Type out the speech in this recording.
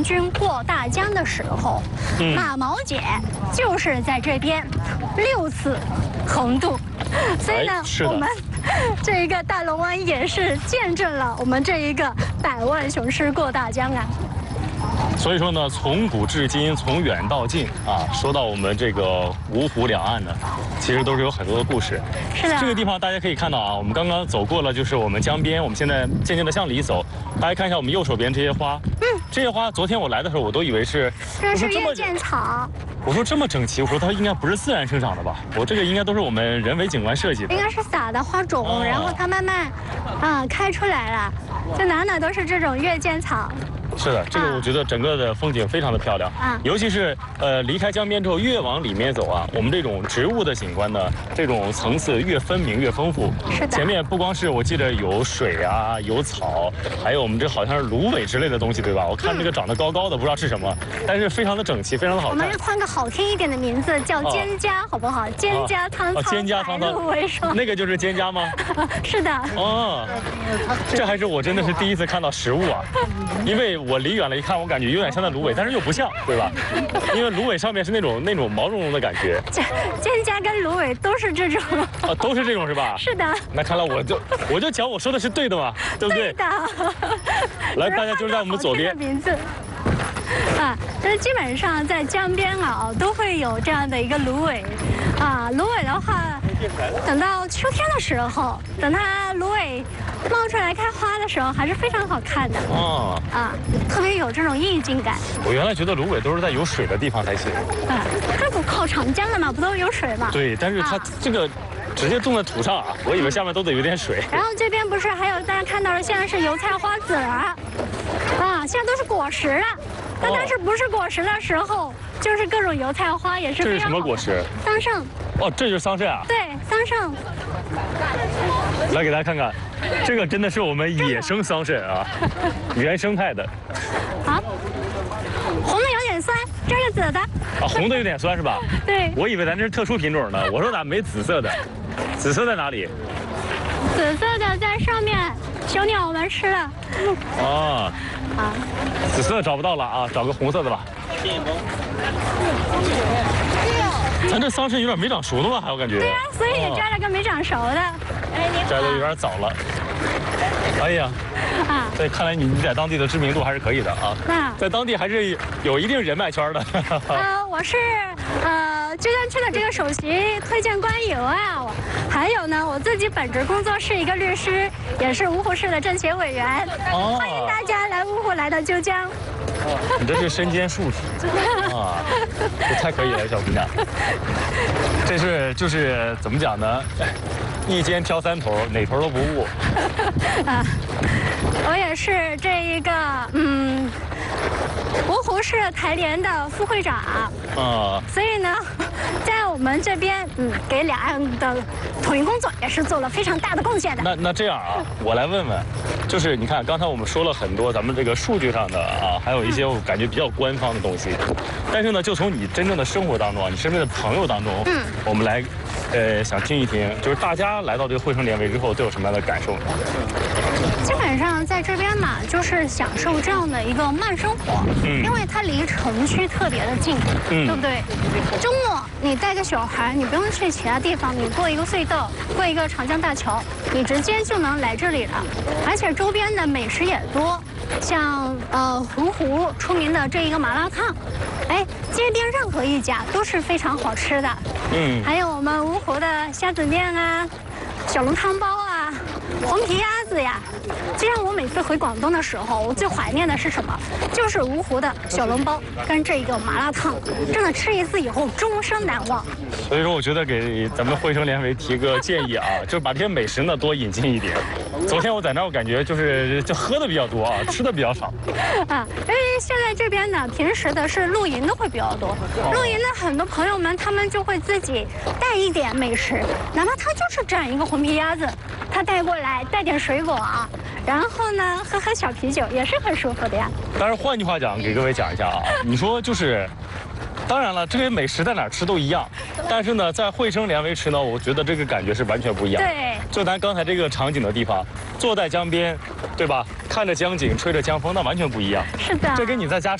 行军过大江的时候，马毛姐就是在这边6次横渡，所以呢，我们这一个大龙湾也是见证了我们这一个100万雄师过大江啊。 所以说呢，从古至今，从远到近啊，说到我们这个芜湖两岸呢，其实都是有很多的故事。 是的。 这个地方大家可以看到啊，我们刚刚走过了，就是我们江边，我们现在渐渐的向里走。大家看一下我们右手边这些花，这些花，昨天我来的时候我都以为是， 这是月见草。 我说这么整齐，我说它应该不是自然生长的吧？我这个应该都是我们人为景观设计的。 应该是撒的花种，然后它慢慢开出来了，就哪哪都是这种月见草。 是的，这个我觉得整个的风景非常的漂亮，尤其是离开江边之后越往里面走啊，我们这种植物的景观呢，这种层次越分明越丰富。 是的， 前面不光是我记得有水啊，有草，还有我们这好像是芦苇之类的东西，对吧？我看这个长得高高的，不知道是什么，但是非常的整齐，非常的好看。 我们换个好听一点的名字，叫蒹葭，好不好？蒹葭苍苍， 蒹葭苍苍， 蓦为霜。 那个就是蒹葭吗？ 是的。 哦，这还是我真的是第一次看到实物啊，因为我离远了一看。我感觉有点像那芦苇，但是又不像，对吧？因为芦苇上面是那种毛茸茸的感觉。 蒹葭跟芦苇都是这种。 都是这种是吧？ 是的。 那看来我就讲我说的是对的嘛，对不对？ 对的。 来，大家就在我们左边。 名字。但基本上在江边都会有这样的一个芦苇。芦苇的话，等到秋天的时候，等它芦苇冒出来开花的时候，还是非常好看的。特别有这种意境感。 我原来觉得芦苇都是在有水的地方才行。 这不靠长江的嘛，不都有水吗？ 对，但是它这个直接种在土上啊，我以为下面都得有点水。 然后这边不是还有大家看到的，现在是油菜花籽了，现在都是果实了。那但是不是果实的时候，就是各种油菜花也是非常好。这是什么果实？ 桑葚。这就是桑葚啊。 对，桑葚。 来给大家看看，这个真的是我们野生桑葚啊，原生态的。 红的有点酸，这是紫的。 红的有点酸是吧？ 对。 我以为咱这是特殊品种呢，我说咋没紫色的？紫色在哪里？ 紫色的在上面，小鸟们吃了。 紫色找不到了啊，找个红色的吧。咱这桑葚有点没长熟的吧？我感觉。 对呀，所以摘了个没长熟的。 摘的有点早了。哎呀。对，看来你在当地的知名度还是可以的啊。在当地还是有一定人脉圈的。 我是浙江区的这个首席推荐官游啊，还有呢，我自己本职工作是一个律师，也是芜湖市的政协委员。欢迎大家来芜湖，来到九江。 你这是身兼数职这太可以了，小姑娘。这是就是怎么讲呢？一肩挑3头，哪头都不误。 我也是这一个芜湖市台联的副会长所以呢，在我们这边给两岸的统一工作也是做了非常大的贡献的。 那这样啊，我来问问，就是你看刚才我们说了很多咱们这个数据上的还有一些我感觉比较官方的东西，但是呢，就从你真正的生活当中你身边的朋友当中，我们来想听一听，就是大家来到这个汇生联围之后都有什么样的感受呢？ 基本上在这边嘛，就是享受这样的一个慢生活，因为它离城区特别的近，对不对？周末你带个小孩，你不用去其他地方，你过一个隧道，过一个长江大桥，你直接就能来这里了。而且周边的美食也多，像芜湖出名的这一个麻辣烫，街边任何一家都是非常好吃的。还有我们芜湖的虾子面啊，小笼汤包啊，黄皮鸭子呀。就像我每次回广东的时候，我最怀念的是什么？就是芜湖的小笼包跟这个麻辣烫，真的吃一次以后终生难忘。 所以说，我觉得给咱们汇生联围提个建议就是把这些美食呢多引进一点。昨天我在那儿，我感觉就喝的比较多吃的比较少。 因为现在这边呢，平时的是露营的会比较多。露营的很多朋友们，他们就会自己带一点美食，哪怕他就是蘸一个红皮鸭子，他带过来，带点水果然后呢，喝小啤酒也是很舒服的呀。 但是换句话讲，给各位讲一下你说就是。当然了，这些美食在哪儿吃都一样，但是呢，在汇生联围吃呢，我觉得这个感觉是完全不一样。 对， 就咱刚才这个场景的地方，坐在江边，对吧？看着江景，吹着江风，那完全不一样。 是的， 这跟你在家。